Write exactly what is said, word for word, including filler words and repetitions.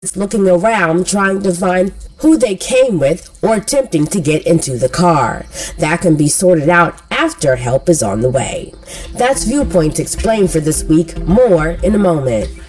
looking around trying to find who they came with or attempting to get into the car. That can be sorted out after help is on the way. That's Viewpoints Explained for this week. More in a moment.